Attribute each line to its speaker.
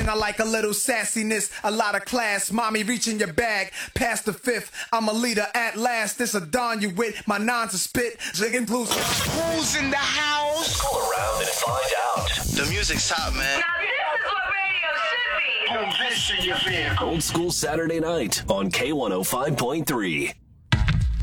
Speaker 1: I like a little sassiness, a lot of class. Mommy, reach in your bag, past the fifth. I'm a leader at last. This a Don you with. My nines a spit. Jigging blues.
Speaker 2: Who's in the house?
Speaker 3: Call around and find out.
Speaker 2: The music's hot, man.
Speaker 4: Now this is what radio should be.
Speaker 2: Don't piss in your vehicle.
Speaker 3: Old School Saturday Night on K105.3.